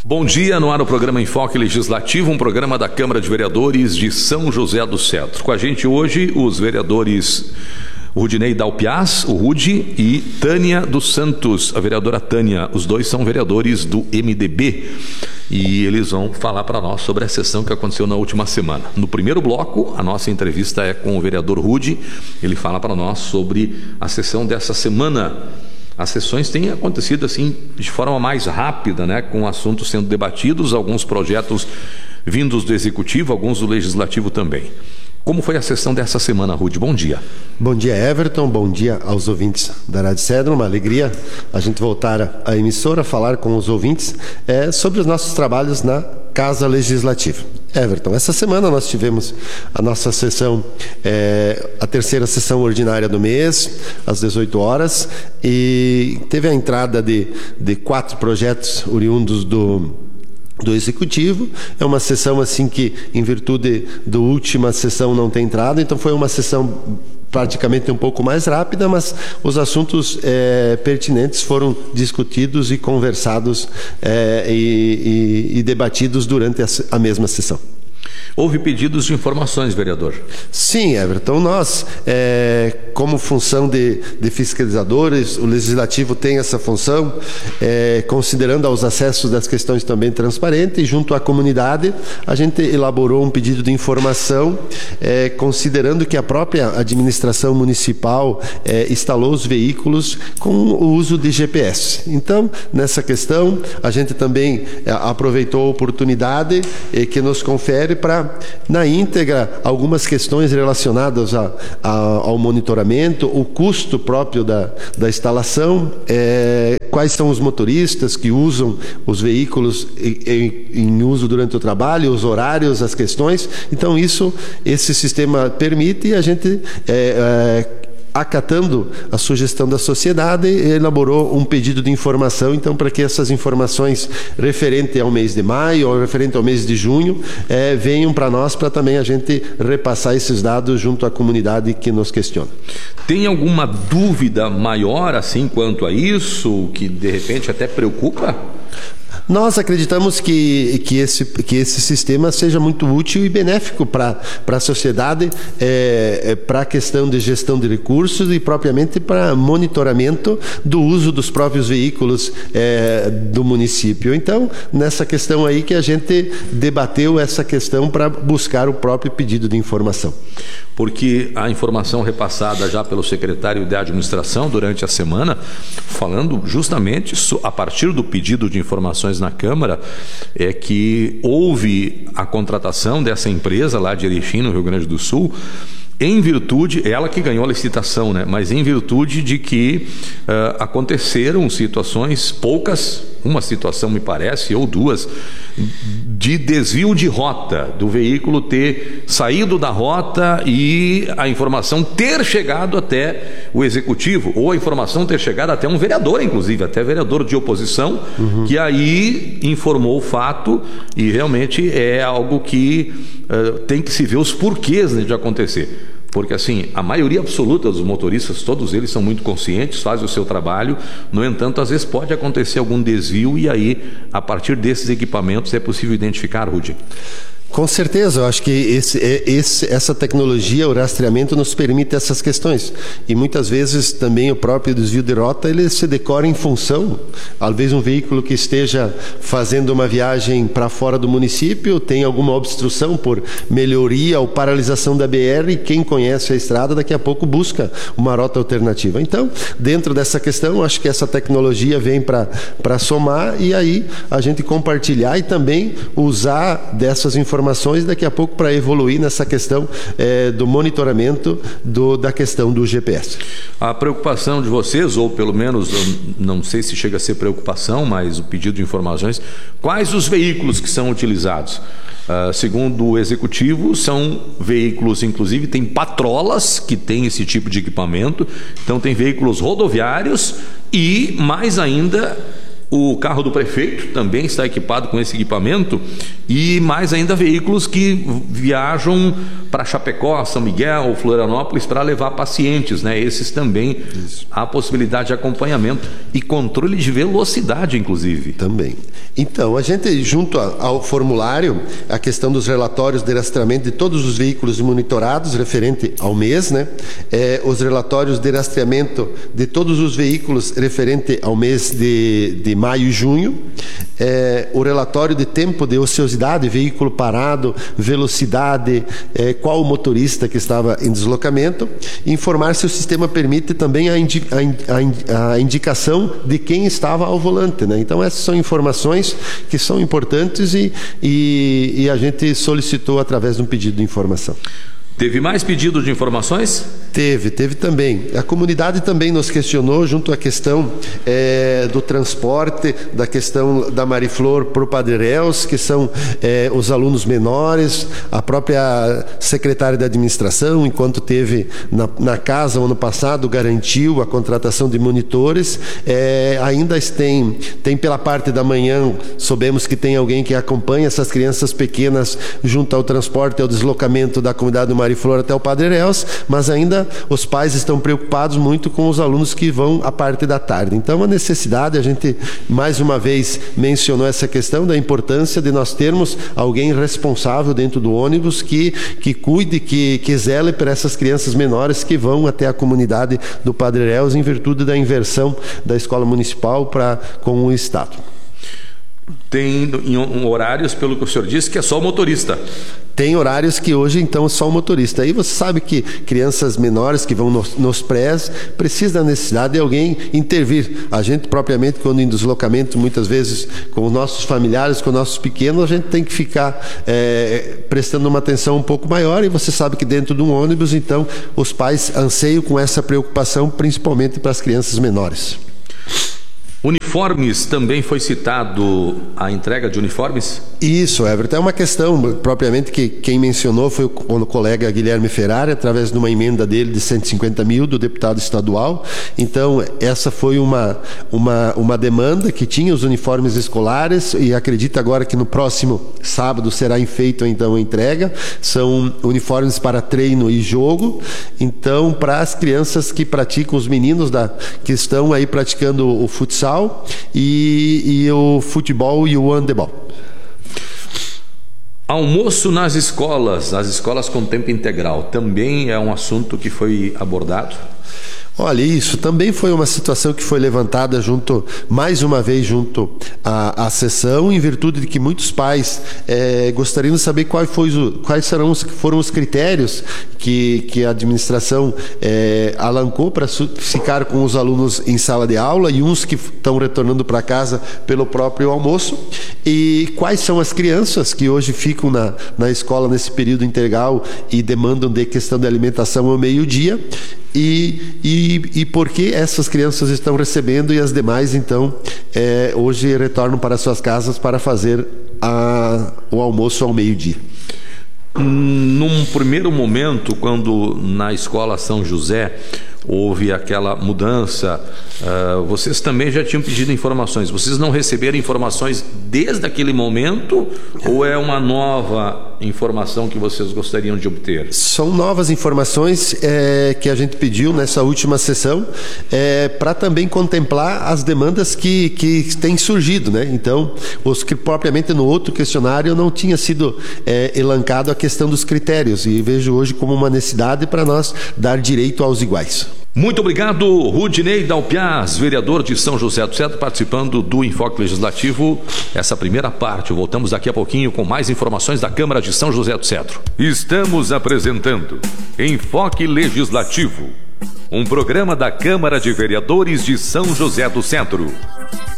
Bom dia, no ar o programa Enfoque Legislativo, um programa da Câmara de Vereadores de São José do Cedro. Com a gente hoje os vereadores Rudinei Dalpiaz, o Rudi, e Tânia dos Santos, a vereadora Tânia. Os dois são vereadores do MDB e eles vão falar para nós sobre a sessão que aconteceu na última semana. No primeiro bloco, a nossa entrevista é com o vereador Rudi. Ele fala para nós sobre a sessão dessa semana. As sessões têm acontecido assim de forma mais rápida, né, com assuntos sendo debatidos, alguns projetos vindos do Executivo, alguns do Legislativo também. Como foi a sessão dessa semana, Rudi? Bom dia. Bom dia, Everton. Bom dia aos ouvintes da Rádio Cedro. Uma alegria a gente voltar à emissora, falar com os ouvintes sobre os nossos trabalhos na Casa Legislativa. Everton, essa semana nós tivemos a nossa sessão, a terceira sessão ordinária do mês, às 18 horas, e teve a entrada de 4 projetos oriundos do Executivo. É uma sessão assim que, em virtude da última sessão, não tem entrada, então foi uma sessão praticamente um pouco mais rápida, mas os assuntos pertinentes foram discutidos e conversados e debatidos durante a mesma sessão. Houve pedidos de informações, vereador? Sim, Everton. Nós, como função de fiscalizadores, o Legislativo tem essa função, considerando aos acessos das questões também transparentes, e junto à comunidade, a gente elaborou um pedido de informação, considerando que a própria administração municipal instalou os veículos com o uso de GPS. Então, nessa questão, a gente também aproveitou a oportunidade que nos confere para, na íntegra, algumas questões relacionadas ao monitoramento, o custo próprio da instalação, quais são os motoristas que usam os veículos em uso durante o trabalho, os horários, as questões. Então, esse sistema permite, e a gente, acatando a sugestão da sociedade, elaborou um pedido de informação, então, para que essas informações referentes ao mês de maio ou referente ao mês de junho venham para nós, para também a gente repassar esses dados junto à comunidade que nos questiona. Tem alguma dúvida maior assim quanto a isso, que de repente até preocupa? Nós acreditamos que esse sistema seja muito útil e benéfico para a sociedade, para a questão de gestão de recursos e propriamente para monitoramento do uso dos próprios veículos do município. Então, nessa questão aí que a gente debateu essa questão para buscar o próprio pedido de informação. Porque a informação repassada já pelo secretário de administração durante a semana, falando justamente a partir do pedido de informações na Câmara, é que houve a contratação dessa empresa lá de Erechim, no Rio Grande do Sul, em virtude, ela que ganhou a licitação, né? Mas em virtude de que aconteceram situações, poucas, uma situação me parece, ou duas, de desvio de rota, do veículo ter saído da rota e a informação ter chegado até o Executivo, ou a informação ter chegado até um vereador, inclusive, até vereador de oposição, que aí informou o fato, e realmente é algo que tem que se ver os porquês, né, de acontecer. Porque assim, a maioria absoluta dos motoristas, todos eles são muito conscientes, fazem o seu trabalho. No entanto, às vezes pode acontecer algum desvio, e aí, a partir desses equipamentos, é possível identificar, Rudi? Com certeza, eu acho que essa tecnologia, o rastreamento, nos permite essas questões. E muitas vezes também o próprio desvio de rota, ele se decora em função. Às vezes um veículo que esteja fazendo uma viagem para fora do município, tem alguma obstrução por melhoria ou paralisação da BR, e quem conhece a estrada daqui a pouco busca uma rota alternativa. Então, dentro dessa questão, acho que essa tecnologia vem para somar, e aí a gente compartilhar e também usar dessas informações daqui a pouco para evoluir nessa questão do monitoramento da questão do GPS. A preocupação de vocês, ou pelo menos, não sei se chega a ser preocupação, mas o pedido de informações, quais os veículos que são utilizados? Segundo o Executivo, são veículos, inclusive tem patrolas que têm esse tipo de equipamento, então tem veículos rodoviários e, mais ainda, o carro do prefeito também está equipado com esse equipamento, e mais ainda veículos que viajam para Chapecó, São Miguel ou Florianópolis para levar pacientes, né? Esses também há possibilidade de acompanhamento e controle de velocidade, inclusive. Também. Então, a gente, junto ao formulário, a questão dos relatórios de rastreamento de todos os veículos monitorados, referente ao mês, né? Os relatórios de rastreamento de todos os veículos referente ao mês de maio e junho, o relatório de tempo de ociosidade, veículo parado, velocidade, qual o motorista que estava em deslocamento, informar se o sistema permite também a indicação de quem estava ao volante, né? Então, essas são informações que são importantes e a gente solicitou através de um pedido de informação. Teve mais pedidos de informações? Teve também. A comunidade também nos questionou junto à questão do transporte, da questão da Mariflor para o Padre Réus, que são os alunos menores, a própria secretária de administração, enquanto teve na casa ano passado, garantiu a contratação de monitores. Ainda tem pela parte da manhã, soubemos que tem alguém que acompanha essas crianças pequenas junto ao transporte e ao deslocamento da comunidade do Mariflor até o Padre Réus, mas ainda os pais estão preocupados muito com os alunos que vão à parte da tarde. Então, a necessidade, a gente mais uma vez mencionou essa questão da importância de nós termos alguém responsável dentro do ônibus que cuide, que zele para essas crianças menores que vão até a comunidade do Padre Réus em virtude da inversão da escola municipal com o Estado. Tem horários, pelo que o senhor disse, que é só o motorista. Tem horários que hoje, então, é só o motorista. Aí você sabe que crianças menores que vão nos prés precisam da necessidade de alguém intervir. A gente, propriamente, quando em deslocamento, muitas vezes, com os nossos familiares, com os nossos pequenos, a gente tem que ficar prestando uma atenção um pouco maior. E você sabe que dentro de um ônibus, então, os pais anseiam com essa preocupação, principalmente para as crianças menores. Uniformes, também foi citado a entrega de uniformes? Isso, Everton, é uma questão propriamente que quem mencionou foi o colega Guilherme Ferrari, através de uma emenda dele de 150 mil do deputado estadual. Então, essa foi uma demanda que tinha os uniformes escolares e acredito agora que no próximo sábado será feita então a entrega. São uniformes para treino e jogo, então para as crianças que praticam, os meninos que estão aí praticando o futsal e o futebol e o handebol. Almoço nas escolas, as escolas com tempo integral, também é um assunto que foi abordado? Olha, isso também foi uma situação que foi levantada mais uma vez junto à sessão, em virtude de que muitos pais gostariam de saber quais foram os critérios que a administração alancou para ficar com os alunos em sala de aula e uns que estão retornando para casa pelo próprio almoço, e quais são as crianças que hoje ficam na escola nesse período integral e demandam de questão de alimentação ao meio-dia, e por que essas crianças estão recebendo e as demais, então, hoje retornam para suas casas para fazer o almoço ao meio-dia. Num primeiro momento, quando na escola São José houve aquela mudança, vocês também já tinham pedido informações. Vocês não receberam informações desde aquele momento ou é uma nova informação que vocês gostariam de obter? São novas informações que a gente pediu nessa última sessão para também contemplar as demandas que têm surgido, né? Então, os que propriamente no outro questionário não tinha sido elencado a questão dos critérios, e vejo hoje como uma necessidade para nós dar direito aos iguais. Muito obrigado, Rudinei Dalpiaz, vereador de São José do Cedro, participando do Enfoque Legislativo, essa primeira parte. Voltamos daqui a pouquinho com mais informações da Câmara de São José do Cedro. Estamos apresentando Enfoque Legislativo, um programa da Câmara de Vereadores de São José do Cedro.